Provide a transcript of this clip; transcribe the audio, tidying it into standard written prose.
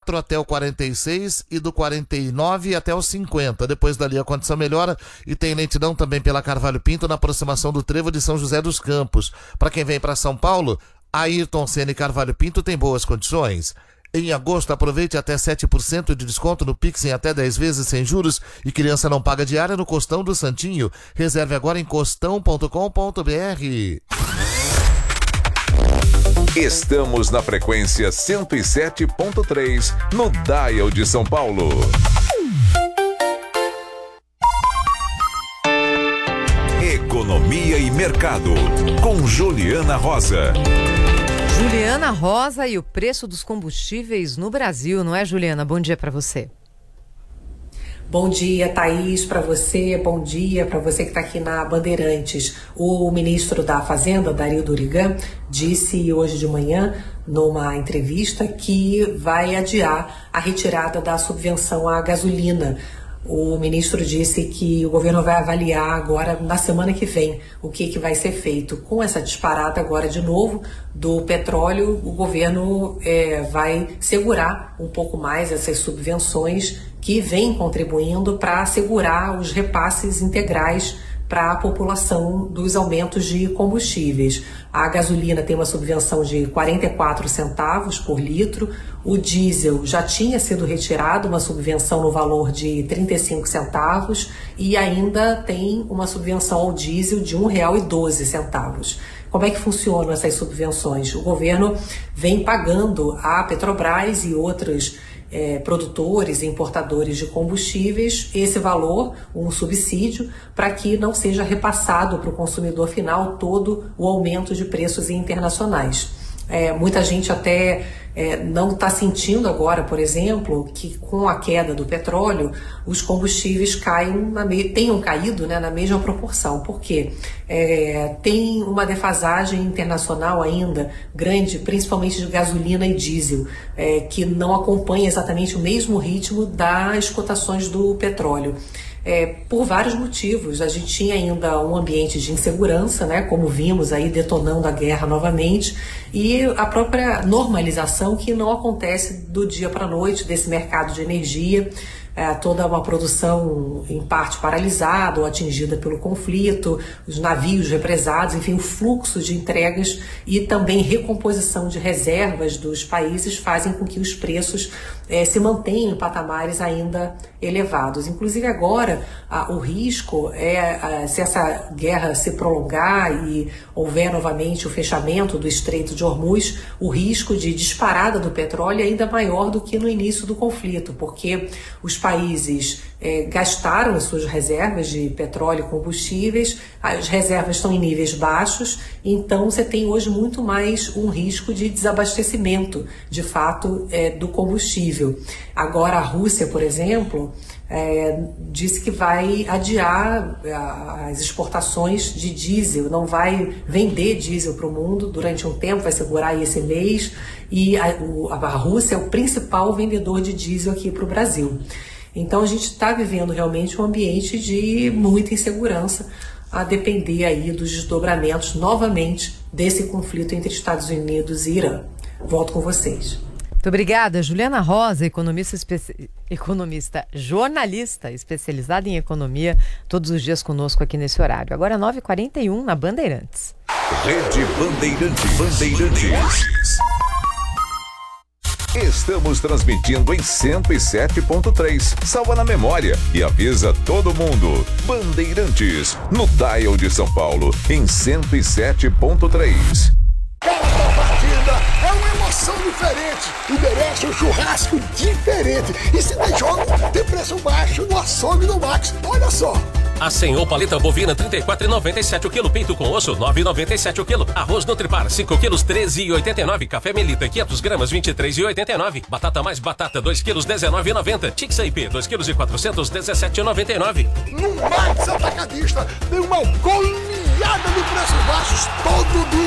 44 até o 46 e do 49 até o 50. Depois dali a condição melhora e tem lentidão também pela Carvalho Pinto na aproximação do trevo de São José dos Campos. Para quem vem para São Paulo, Ayrton Senna e Carvalho Pinto tem boas condições. Em agosto, aproveite até 7% de desconto no Pix em até 10 vezes sem juros e criança não paga diária no Costão do Santinho. Reserve agora em costão.com.br. Estamos na frequência 107.3 no Dial de São Paulo. Economia e Mercado, com Juliana Rosa. Juliana Rosa e o preço dos combustíveis no Brasil, não é, Juliana? Bom dia para você. Bom dia, Thaís, para você. Bom dia para você que está aqui na Bandeirantes. O ministro da Fazenda, Dario Durigan, disse hoje de manhã, numa entrevista, que vai adiar a retirada da subvenção à gasolina. O ministro disse que o governo vai avaliar agora, na semana que vem, o que vai ser feito. Com essa disparada agora de novo do petróleo, o governo vai segurar um pouco mais essas subvenções que vêm contribuindo para assegurar os repasses integrais para a população dos aumentos de combustíveis. A gasolina tem uma subvenção de 44 centavos por litro, o diesel já tinha sido retirado, uma subvenção no valor de 35 centavos e ainda tem uma subvenção ao diesel de R$ 1,12. Como é que funcionam essas subvenções? O governo vem pagando à Petrobras e outros produtores e importadores de combustíveis esse valor, um subsídio, para que não seja repassado para o consumidor final todo o aumento de preços internacionais. Muita gente até não está sentindo agora, por exemplo, que com a queda do petróleo, os combustíveis tenham caído, né, na mesma proporção. Por quê? Tem uma defasagem internacional ainda grande, principalmente de gasolina e diesel, que não acompanha exatamente o mesmo ritmo das cotações do petróleo. Por vários motivos. A gente tinha ainda um ambiente de insegurança, né, como vimos aí detonando a guerra novamente, e a própria normalização que não acontece do dia para a noite desse mercado de energia, toda uma produção em parte paralisada ou atingida pelo conflito, os navios represados, enfim, o fluxo de entregas e também recomposição de reservas dos países fazem com que os preços se mantenham em patamares ainda elevados. Inclusive agora o risco se essa guerra se prolongar e houver novamente o fechamento do Estreito de Hormuz, o risco de disparada do petróleo é ainda maior do que no início do conflito, porque os países gastaram as suas reservas de petróleo e combustíveis, as reservas estão em níveis baixos, então você tem hoje muito mais um risco de desabastecimento, de fato, do combustível. Agora a Rússia, por exemplo, disse que vai adiar as exportações de diesel, não vai vender diesel para o mundo durante um tempo, vai segurar aí esse mês, e a Rússia é o principal vendedor de diesel aqui para o Brasil. Então a gente está vivendo realmente um ambiente de muita insegurança, a depender aí dos desdobramentos novamente desse conflito entre Estados Unidos e Irã. Volto com vocês. Muito obrigada, Juliana Rosa, jornalista especializada em economia, todos os dias conosco aqui nesse horário. Agora 9h41 na Bandeirantes. Rede Bandeirantes. Estamos transmitindo em 107.3. Salva na memória e avisa todo mundo. Bandeirantes, no Dial de São Paulo, em 107.3. Cada partida é uma emoção diferente e merece um churrasco diferente. E se tem jogo, tem preço baixo no Açougue do Max. Olha só. A senhor paleta bovina 34,97 o quilo, peito com osso 9,97 o quilo, arroz Nutripar 5 quilos 13,89, café Melita 500 gramas 23,89, batata mais batata 2 quilos 19,90, Tix IP 2 quilos e 400 17,99. No Max Atacadista tem uma goleada de preços baixos todo dia.